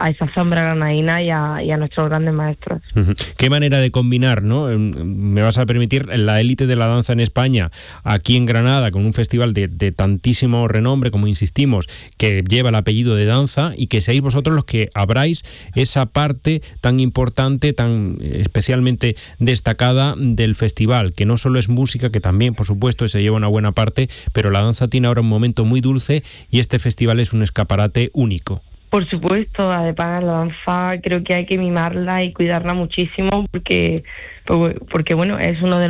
a esa sombra granadina y a nuestros grandes maestros. Qué manera de combinar, ¿no? Me vas a permitir, la élite de la danza en España, aquí en Granada, con un festival de tantísimo renombre, como insistimos, que lleva el apellido de danza, y que seáis vosotros los que abráis esa parte tan importante, tan especialmente destacada del festival, que no solo es música, que también, por supuesto, se lleva una buena parte, pero la danza tiene ahora un momento muy dulce y este festival es un escaparate único. Por supuesto, además la danza creo que hay que mimarla y cuidarla muchísimo porque bueno, es uno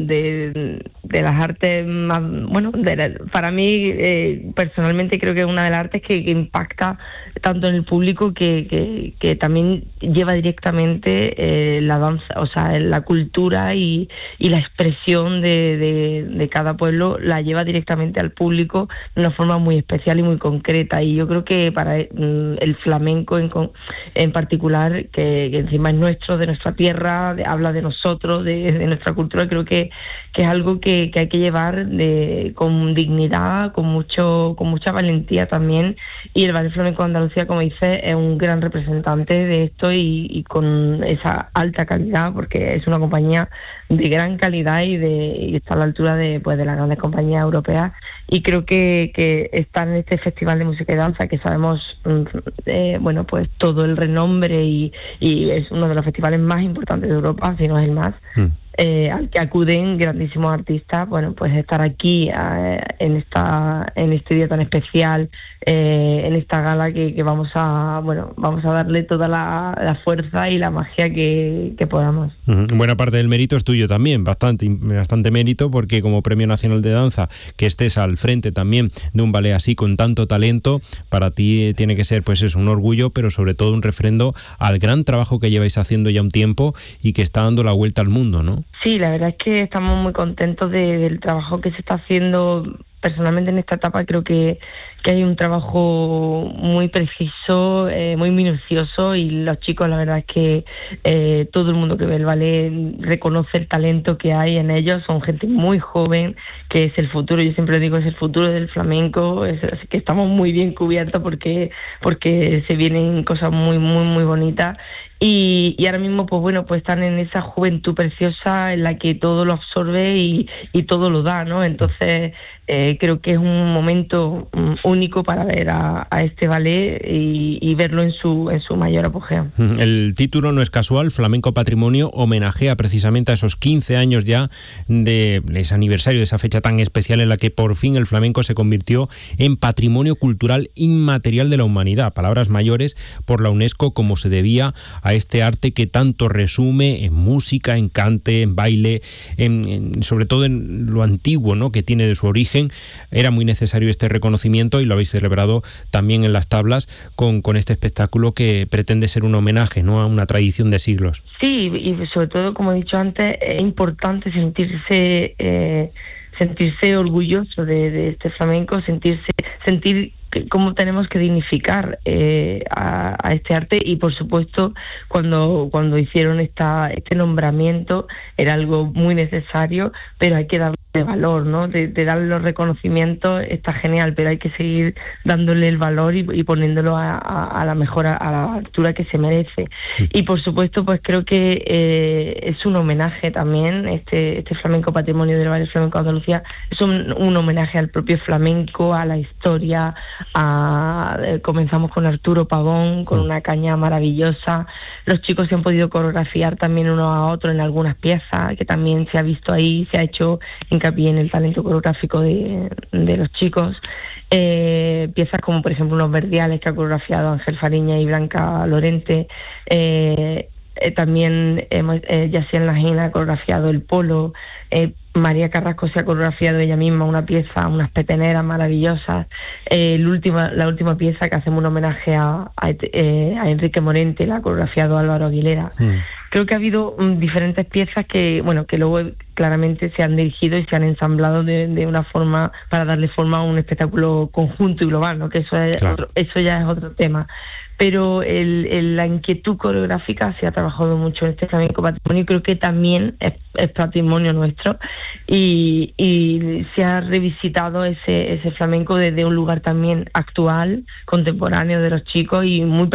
de las artes más, bueno, para mí personalmente creo que es una de las artes que impacta tanto en el público que también lleva directamente la danza, o sea, la cultura y la expresión de cada pueblo la lleva directamente al público de una forma muy especial y muy concreta, y yo creo que para el flamenco en particular, que encima es nuestro, de nuestra tierra, habla de nosotros, de nuestra cultura, creo que es algo que hay que llevar con dignidad, con mucha valentía también, y el Ballet Flamenco de Andalucía, como dices, es un gran representante de esto y con esa alta calidad, porque es una compañía de gran calidad y está a la altura de las grandes compañías europeas, y creo que estar en este festival de música y danza, que sabemos bueno, pues todo el renombre y es uno de los festivales más importantes de Europa, si no es el más, al que acuden grandísimos artistas, bueno, pues estar aquí en este día tan especial, en esta gala que vamos a darle toda la fuerza y la magia que podamos. Buena parte del mérito es tuyo también, bastante mérito, porque como Premio Nacional de Danza, que estés al frente también de un ballet así con tanto talento, para ti tiene que ser, pues eso, un orgullo, pero sobre todo un refrendo al gran trabajo que lleváis haciendo ya un tiempo y que está dando la vuelta al mundo, ¿no? Sí, la verdad es que estamos muy contentos del trabajo que se está haciendo. Personalmente en esta etapa creo que hay un trabajo muy preciso, muy minucioso, y los chicos, la verdad es que todo el mundo que ve el ballet reconoce el talento que hay en ellos. Son gente muy joven, que es el futuro, yo siempre digo, es el futuro del flamenco, así que estamos muy bien cubiertos porque se vienen cosas muy, muy, muy bonitas. Y ahora mismo, pues bueno, pues están en esa juventud preciosa en la que todo lo absorbe y todo lo da, ¿no? Entonces creo que es un momento único para ver a este ballet y verlo en su mayor apogeo. El título no es casual, Flamenco Patrimonio homenajea precisamente a esos 15 años ya de ese aniversario, de esa fecha tan especial en la que por fin el flamenco se convirtió en Patrimonio Cultural Inmaterial de la Humanidad. Palabras mayores por la UNESCO, como se debía a este arte que tanto resume en música, en cante, en baile, sobre todo en lo antiguo, ¿no?, que tiene de su origen. Era muy necesario este reconocimiento y lo habéis celebrado también en las tablas con este espectáculo que pretende ser un homenaje, ¿no?, a una tradición de siglos. Sí, y sobre todo, como he dicho antes, es importante sentirse orgulloso de este flamenco, sentir cómo tenemos que dignificar a este arte, y por supuesto cuando hicieron este nombramiento era algo muy necesario, pero hay que darle valor, ¿no? De darle los reconocimientos está genial, pero hay que seguir dándole el valor y poniéndolo a la altura que se merece. Y por supuesto, pues creo que es un homenaje también, este Flamenco Patrimonio del Ballet Flamenco de Andalucía es un homenaje al propio flamenco, a la historia. Comenzamos con Arturo Pavón, con una caña maravillosa. Los chicos se han podido coreografiar también uno a otro en algunas piezas, que también se ha visto ahí, se ha hecho hincapié en el talento coreográfico de los chicos. Piezas como por ejemplo unos verdiales que ha coreografiado Ángel Fariña y Blanca Lorente. También Yaciel Lajín ha coreografiado el polo. María Carrasco se ha coreografiado ella misma una pieza, unas peteneras maravillosas. La última pieza que hacemos un homenaje a Enrique Morente, la ha coreografiado Álvaro Aguilera. Creo que ha habido diferentes piezas que luego claramente se han dirigido y se han ensamblado de una forma para darle forma a un espectáculo conjunto y global, ¿no? Que eso ya es otro tema. Pero la inquietud coreográfica se ha trabajado mucho en este flamenco patrimonio, y creo que también es patrimonio nuestro, y se ha revisitado ese flamenco desde un lugar también actual, contemporáneo de los chicos y muy